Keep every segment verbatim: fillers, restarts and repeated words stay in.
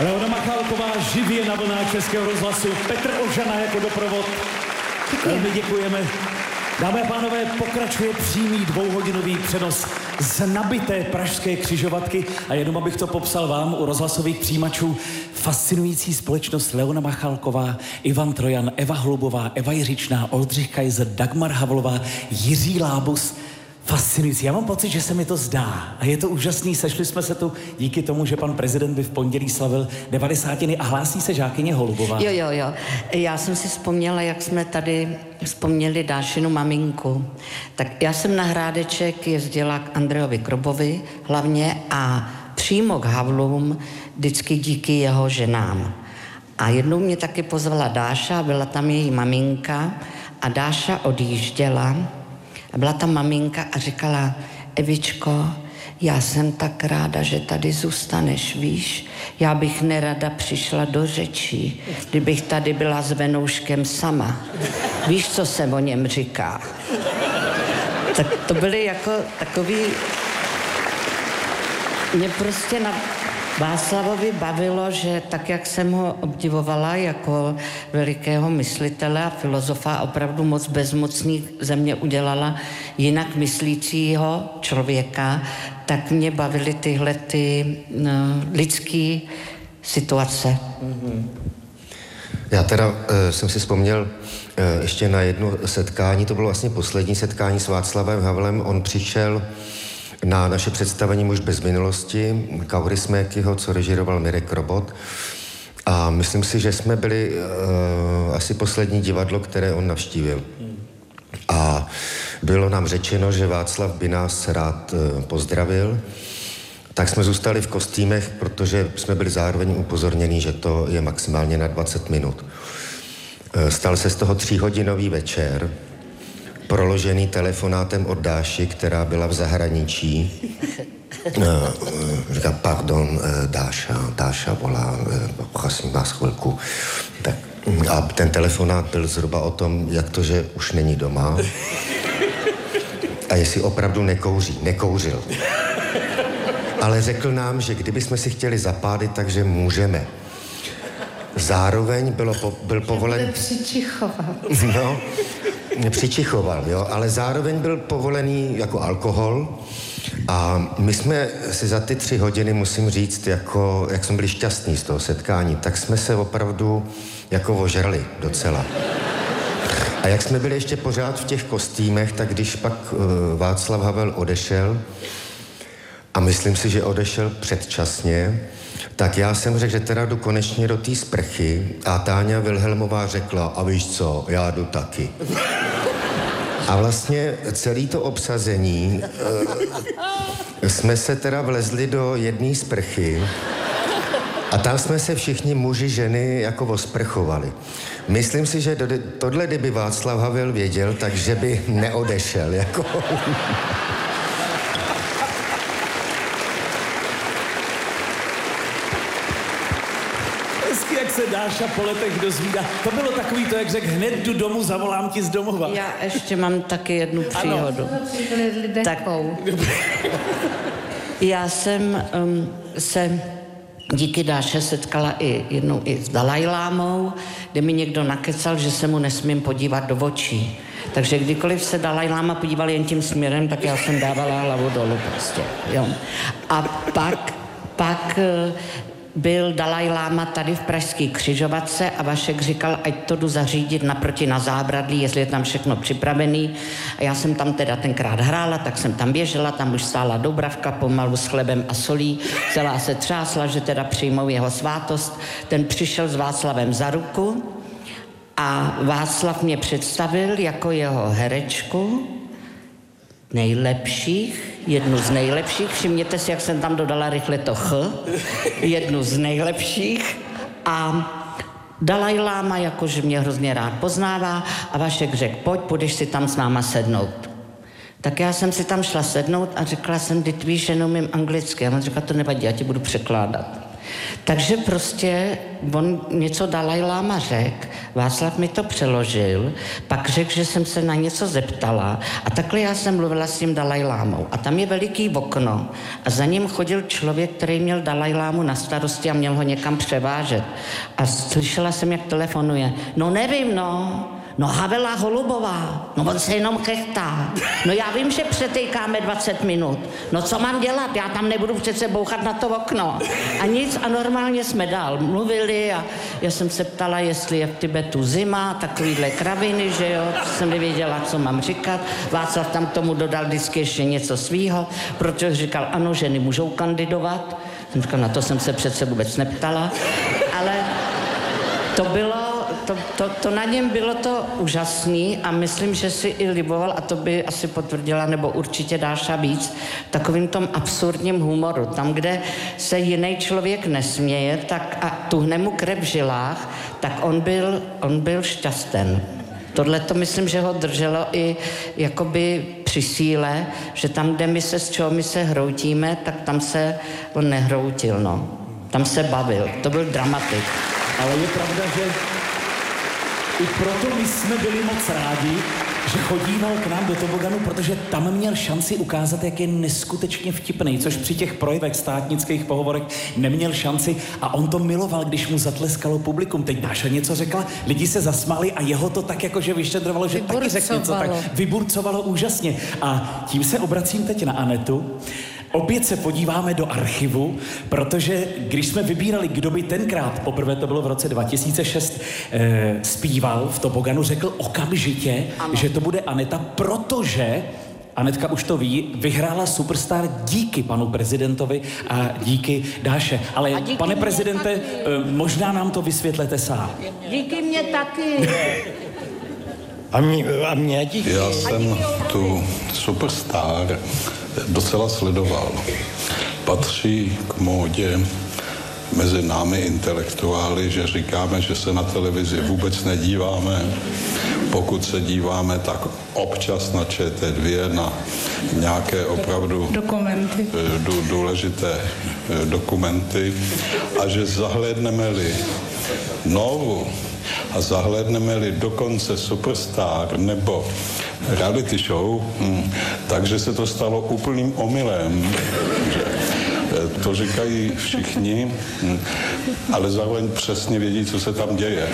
Leona Machálková živě na vlnách Českého rozhlasu, Petr Ožana jako doprovod. Velmi děkujeme. Dámy a pánové, pokračuje přímý dvouhodinový přenos z nabité pražské křižovatky a jenom abych to popsal vám u rozhlasových přijímačů. Fascinující společnost Leona Machálková, Ivan Trojan, Eva Holubová, Eva Jiřičná, Oldřich Kaiser, Dagmar Havlová, Jiří Lábus. Fascinující. Já mám pocit, že se mi to zdá. A je to úžasný. Sešli jsme se tu díky tomu, že pan prezident by v pondělí slavil devadesátiny a hlásí se žákyně Holubová. Jo, jo, jo. Já jsem si vzpomněla, jak jsme tady vzpomněli Dášinu maminku. Tak já jsem na Hrádeček jezdila k Andrejovi Krobovi hlavně a přímo k Havlům vždycky díky jeho ženám. A jednou mě taky pozvala Dáša, byla tam její maminka a Dáša odjížděla. A byla tam maminka a říkala, Evičko, já jsem tak ráda, že tady zůstaneš, víš? Já bych nerada přišla do řečí, kdybych tady byla s Venouškem sama. Víš, co se o něm říká? Tak to byly jako takový... Mě prostě na Václavovi bavilo, že tak, jak jsem ho obdivovala jako velikého myslitele a filozofa, opravdu moc bezmocný ze mě udělala jinak myslícího člověka, tak mě bavily tyhle ty no, lidský situace. Mm-hmm. Já teda uh, jsem si vzpomněl uh, ještě na jedno setkání, to bylo vlastně poslední setkání s Václavem Havlem. On přišel na naše představení Muž bez minulosti, Kaury Smékyho, co režíroval Mirek Robot. A myslím si, že jsme byli uh, asi poslední divadlo, které on navštívil. A bylo nám řečeno, že Václav by nás rád uh, pozdravil. Tak jsme zůstali v kostýmech, protože jsme byli zároveň upozorněni, že to je maximálně na dvacet minut. Uh, stal se z toho tříhodinový večer, proložený telefonátem od Dáši, která byla v zahraničí. Říká, pardon, Dáša, Dáša volá, prosím vás chvilku. Tak, a ten telefonát byl zhruba o tom, jak to, že už není doma. A jestli opravdu nekouří. Nekouřil. Ale řekl nám, že kdybychom si chtěli zapálit, takže můžeme. Zároveň bylo po, byl povolen... Přičichoval. No, přičichoval, jo, ale zároveň byl povolený jako alkohol a my jsme si za ty tři hodiny, musím říct, jako, jak jsme byli šťastní z toho setkání, tak jsme se opravdu jako ožrali docela. A jak jsme byli ještě pořád v těch kostýmech, tak když pak uh, Václav Havel odešel, a myslím si, že odešel předčasně, tak já jsem řekl, že teda jdu konečně do té sprchy a Táňa Vilhelmová řekla, a víš co, já jdu taky. A vlastně celé to obsazení e, jsme se teda vlezli do jedné sprchy a tam jsme se všichni muži, ženy jako osprchovali. Myslím si, že do, tohle, kdyby Václav Havel věděl, takže by neodešel, jako... Jak se Dáša po letech dozvídá. To bylo takový to, jak řekl, hned jdu domů, zavolám ti z domova. Já ještě mám taky jednu příhodu. Tak, já jsem um, se díky Dáše setkala i jednou i s Dalajlámou, kde mi někdo nakecal, že se mu nesmím podívat do očí. Takže kdykoliv se Dalajláma podíval jen tím směrem, tak já jsem dávala hlavu dolů prostě. Jo. A pak, pak byl Dalajláma tady v pražské křižovatce a Vašek říkal, ať to jdu zařídit naproti na Zábradlí, jestli je tam všechno připravený. A já jsem tam teda tenkrát hrála, tak jsem tam běžela, tam už stála Doubravka pomalu s chlebem a solí. Celá se třásla, že teda přijmou jeho svátost. Ten přišel s Václavem za ruku a Václav mě představil jako jeho herečku, nejlepších, jednu z nejlepších, všimněte si, jak jsem tam dodala rychle to ch, jednu z nejlepších a Dalajláma jakože mě hrozně rád poznává a Vašek řekl, pojď, půjdeš si tam s náma sednout. Tak já jsem si tam šla sednout a řekla jsem, ty víš, že neumím anglicky. A on říkal, to nevadí, já ti budu překládat. Takže prostě on něco Dalajláma řekl, Václav mi to přeložil, pak řekl, že jsem se na něco zeptala a takhle já jsem mluvila s tím Dalajlámou. A tam je veliký okno a za ním chodil člověk, který měl Dalajlámu na starosti a měl ho někam převážet. A slyšela jsem, jak telefonuje. No nevím, no. No Havela Holubová, no on se jenom chechtá. No já vím, že přetejkáme dvacet minut. No co mám dělat? Já tam nebudu přece bouchat na to okno. A nic a normálně jsme dál mluvili a já jsem se ptala, jestli je v Tibetu zima, takovýhle kraviny, že jo, jsem nevěděla, co mám říkat. Václav tam k tomu dodal vždycky ještě něco svýho, protože říkal, ano, ženy můžou kandidovat. Jsem říkal, na to jsem se přece vůbec neptala, ale to bylo To, to, to na něm bylo to úžasný a myslím, že si i liboval, a to by asi potvrdila, nebo určitě Dáša víc, takovým tom absurdním humoru. Tam, kde se jiný člověk nesměje tak a tuhne mu krev v žilách, tak on byl, on byl šťasten. Tohle to myslím, že ho drželo i jakoby při síle, že tam, kde my se, z čeho my se hroutíme, tak tam se on nehroutil, no. Tam se bavil. To byl dramatik. Ale je pravda, že i proto my jsme byli moc rádi, že chodíval k nám do toboganu, protože tam měl šanci ukázat, jak je neskutečně vtipný, což při těch projevech státnických pohovorech neměl šanci a on to miloval, když mu zatleskalo publikum. Teď Dáša něco řekla, lidi se zasmáli a jeho to tak jakože vyštědrovalo, že taky řekl něco, tak vyburcovalo úžasně. A tím se obracím teď na Anetu. Opět se podíváme do archivu, protože když jsme vybírali, kdo by tenkrát, poprvé to bylo v roce dva tisíce šest, eh, zpíval v toboganu, řekl okamžitě, ano, že to bude Aneta, protože Anetka už to ví, vyhrála Superstar díky panu prezidentovi a díky Dáše. Ale díky pane prezidente, eh, možná nám to vysvětlete sám. Díky mě taky. A mě, a mě díky. Já jsem tu Superstar docela sledoval. Patří k módě mezi námi intelektuály, že říkáme, že se na televizi vůbec nedíváme. Pokud se díváme, tak občas na Č T dva, na nějaké opravdu dokumenty. důležité dokumenty. A že zahlédneme-li Novu a zahlédneme-li dokonce Superstar nebo reality show, hm, takže se to stalo úplným omylem. To říkají všichni, hm, ale zároveň přesně vědí, co se tam děje.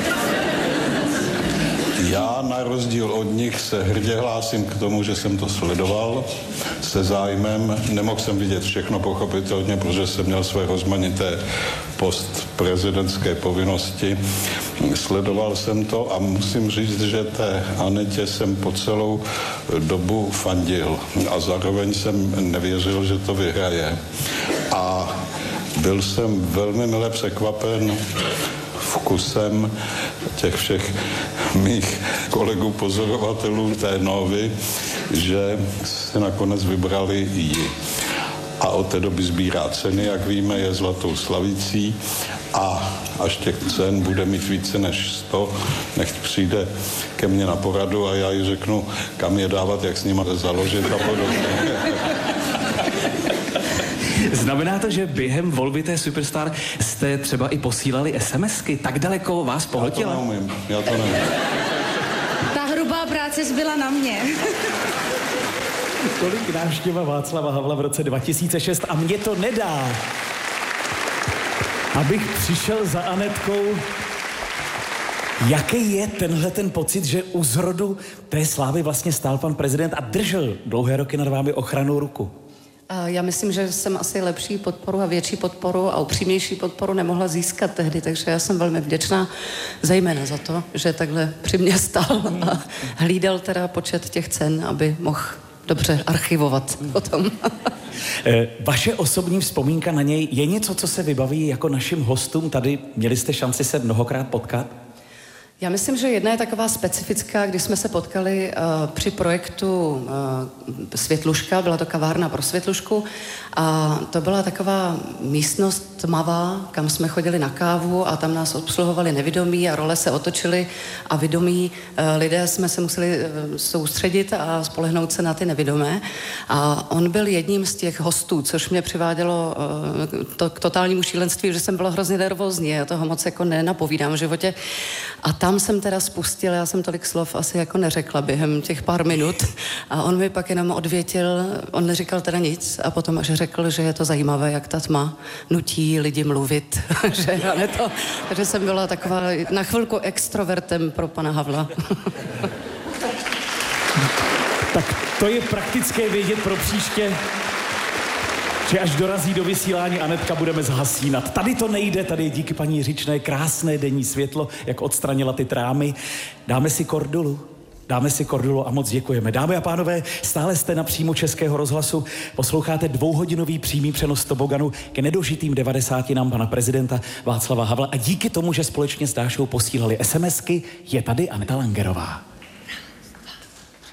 Já na rozdíl od nich se hrdě hlásím k tomu, že jsem to sledoval se zájmem. Nemohl jsem vidět všechno pochopitelně, protože jsem měl své rozmanité postprezidentské povinnosti. Sledoval jsem to a musím říct, že té Anetě jsem po celou dobu fandil a zároveň jsem nevěřil, že to vyhraje. A byl jsem velmi mile překvapen vkusem těch všech mých kolegů pozorovatelů té Novy, že se nakonec vybrali ji. A od té doby sbírá ceny, jak víme, je zlatou slavicí a až těch cen bude mít více než sto, nechť přijde ke mně na poradu a já jí řeknu, kam je dávat, jak s nima založit a podobně. Znamená to, že během volby té Superstar jste třeba i posílali SMSky? Tak daleko vás pohltila? Já to neumím, já to nevím. Ta hrubá práce zbyla na mě. Tolik návštěva Václava Havla v roce dva tisíce šest a mě to nedá, abych přišel za Anetkou. Jaký je tenhle ten pocit, že u zrodu té slávy vlastně stál pan prezident a držel dlouhé roky nad vámi ochrannou ruku? Já myslím, že jsem asi lepší podporu a větší podporu a upřímnější podporu nemohla získat tehdy, takže já jsem velmi vděčná zejména za to, že takhle při mě stál a hlídal teda počet těch cen, aby mohl dobře archivovat o tom. Vaše osobní vzpomínka na něj je něco, co se vybaví jako našim hostům tady? Měli jste šanci se mnohokrát potkat? Já myslím, že jedna je taková specifická, když jsme se potkali uh, při projektu uh, Světluška, byla to kavárna pro Světlušku a to byla taková místnost tmavá, kam jsme chodili na kávu a tam nás obsluhovali nevidomí a role se otočily a vidomí uh, lidé jsme se museli uh, soustředit a spolehnout se na ty nevidomé a on byl jedním z těch hostů, což mě přivádělo uh, to, k totálnímu šílenství, že jsem byla hrozně nervózní, já toho moc jako nenapovídám v životě a tam jsem teda spustila, já jsem tolik slov asi jako neřekla během těch pár minut a on mi pak jenom odvětil, on neříkal teda nic a potom až řekl, že je to zajímavé, jak ta tma nutí lidi mluvit, že, to, že jsem byla taková na chvilku extrovertem pro pana Havla. Tak to je praktické vědět pro příště, že až dorazí do vysílání Anetka, budeme zhasínat. Tady to nejde, tady je díky paní Říčné krásné denní světlo, jak odstranila ty trámy. Dáme si kordulu. Dáme si kordulu a moc děkujeme. Dámy a pánové, stále jste na příjmu Českého rozhlasu, posloucháte dvouhodinový přímý přenos toboganu k nedožitým devadesátinám pana prezidenta Václava Havla a díky tomu, že společně s Dášou posílali SMSky, je tady Aneta Langerová.